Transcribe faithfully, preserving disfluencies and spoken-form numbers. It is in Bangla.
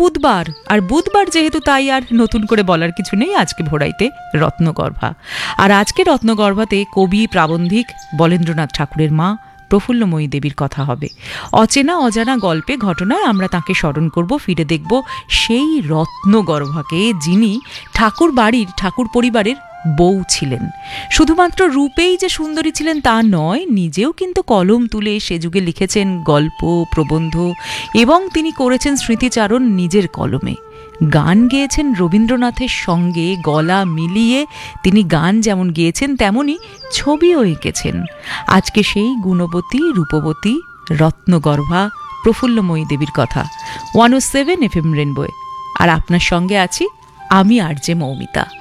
বুধবার, আর বুধবার যেহেতু তাই আর নতুন করে বলার কিছু নেই, আজকে ভোরাইতে রত্নগর্ভা। আর আজকে রত্নগর্ভাতে কবি প্রাবন্ধিক বলেন্দ্রনাথ ঠাকুরের মা প্রফুল্লময়ী দেবীর কথা হবে। অচেনা অজানা গল্পে ঘটনায় আমরা তাকে স্মরণ করব, ফিরে দেখব সেই রত্নগর্ভাকে যিনি ঠাকুর বাড়ির ঠাকুর পরিবারের বউ ছিলেন। শুধুমাত্র রূপেই যে সুন্দরী ছিলেন তা নয়, নিজেও কিন্তু কলম তুলে সে যুগে লিখেছেন গল্প, প্রবন্ধ, এবং তিনি করেছেন স্মৃতিচারণ নিজের কলমে। গান গেয়েছেন রবীন্দ্রনাথের সঙ্গে গলা মিলিয়ে। তিনি গান যেমন গেয়েছেন তেমনি ছবিও এঁকেছেন। আজকে সেই গুণবতী, রূপবতী, রত্নগর্ভা প্রফুল্লময়ী দেবীর কথা ওয়ান ও সেভেন এফ এম রেনবোয়। আর আপনার সঙ্গে আছি আমি আর জে মৌমিতা।